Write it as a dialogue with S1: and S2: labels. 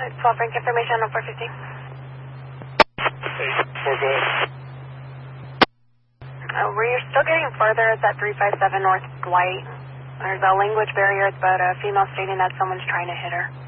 S1: 12 rank information on 415.
S2: Hey, 4, go ahead.
S1: We're still getting further. It's at 357 North Dwight. There's a language barrier, but a female stating that someone's trying to hit her.